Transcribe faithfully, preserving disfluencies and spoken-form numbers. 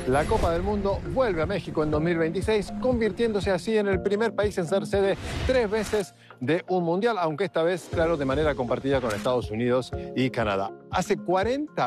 La Copa del Mundo vuelve a México en dos mil veintiséis, convirtiéndose así en el primer país en ser sede tres veces de un mundial, aunque esta vez, claro, de manera compartida con Estados Unidos y Canadá. Hace cuarenta